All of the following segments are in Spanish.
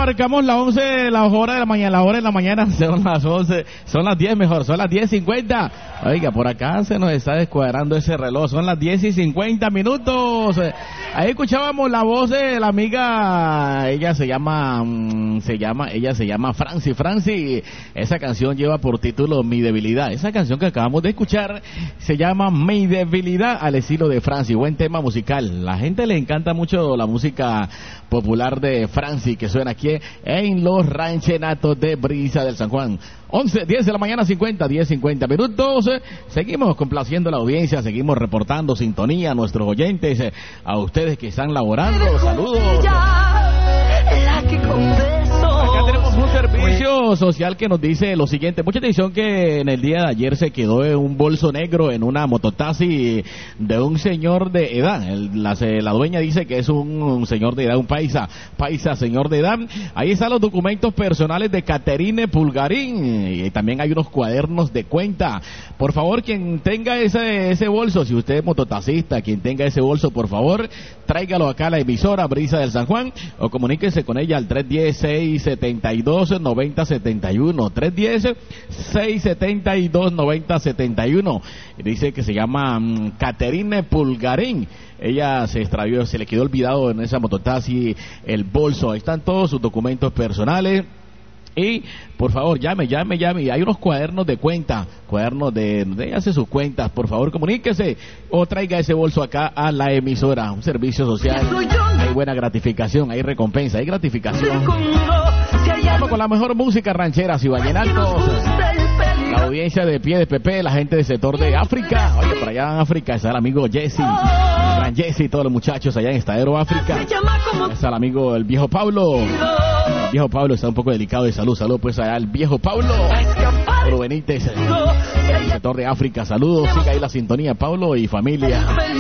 marcamos las 11, la hora de la mañana, son las 11, son las 10 mejor, son las 10:50. Oiga, por acá se nos está descuadrando ese reloj, son las 10:50 minutos. Ahí escuchábamos la voz de la amiga, ella se llama Franci. Esa canción lleva por título Mi Debilidad. Esa canción que acabamos de escuchar se llama Mi Debilidad, al estilo de Franci. Buen tema musical. La gente le encanta mucho la música popular de Franci que suena aquí en los ranchenatos de Brisa del San Juan. 10 de la mañana, 10:50 minutos. Seguimos complaciendo a la audiencia, seguimos reportando sintonía a nuestros oyentes, a ustedes que están laborando. Saludos. Acá tenemos un servicio social que nos dice lo siguiente. Mucha atención, que en el día de ayer se quedó en un bolso negro en una mototaxi de un señor de edad. La dueña dice que es un señor de edad, un paisa señor de edad. Ahí están los documentos personales de Caterine Pulgarín y también hay unos cuadernos de cuenta. Por favor, quien tenga ese bolso, si usted es mototaxista, quien tenga ese bolso, por favor, tráigalo acá a la emisora Brisa del San Juan o comuníquese con ella al 310-672-9071, 310-672-9071. Dice que se llama Caterine Pulgarín. Ella se extravió, se le quedó olvidado en esa mototaxi el bolso. Ahí están todos sus documentos personales. Y por favor llame, hay unos cuadernos de cuenta, de hace sus cuentas, por favor comuníquese o traiga ese bolso acá a la emisora, un servicio social, hay buena gratificación, hay recompensa, hay gratificación. Vamos con la mejor música ranchera y vallenatos. La audiencia de Pie de Pepe, la gente del sector de África. Oye, por allá en África está el amigo Jesse, gran Jesse, todos los muchachos allá en Estadero África. Está el amigo, el viejo Pablo. El viejo Pablo está un poco delicado de salud. Saludos pues allá al viejo Pablo Benítez, el sector de África. Saludos, siga ahí la sintonía, Pablo y familia.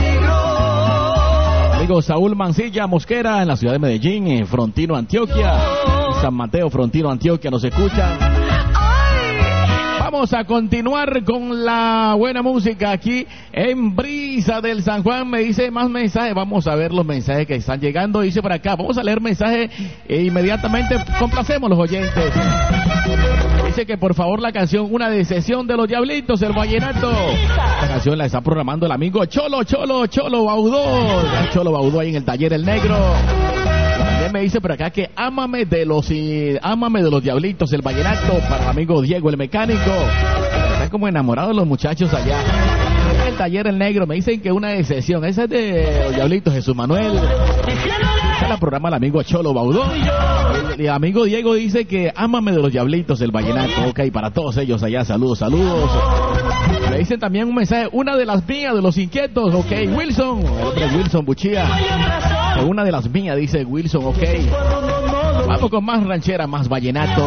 Amigo Saúl Mancilla Mosquera en la ciudad de Medellín, en Frontino, Antioquia. San Mateo, Frontino, Antioquia, nos escuchan. Vamos a continuar con la buena música aquí en Brisa del San Juan. Me dice más mensajes, vamos a ver los mensajes que están llegando. Dice por acá, vamos a leer mensajes e inmediatamente complacemos los oyentes. Dice que por favor la canción Una Decepción de los Diablitos, el vallenato. Esta canción la está programando el amigo Cholo Baudó. El Cholo Baudó ahí en el taller El Negro. También me dice por acá que Ámame de los Diablitos, el vallenato, para el amigo Diego el mecánico. Están como enamorados los muchachos allá en el taller El Negro. Me dicen que Una Decepción, esa es de los Diablitos, Jesús Manuel. Esa la programa el amigo Cholo Baudó. El amigo Diego dice que Ámame de los Diablitos, el vallenato. Ok, para todos ellos allá, saludos. Me dicen también un mensaje, una de las mías de los inquietos. Ok, Wilson, el hombre Wilson Buchía. Una de las mías, dice Wilson, ok. Vamos con más ranchera, más vallenato.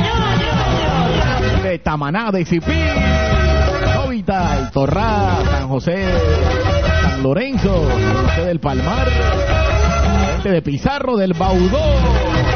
De Tamaná, de Cipí, Novita, El Torrá, San José, San Lorenzo, San José del Palmar, gente de Pizarro, del Baudó.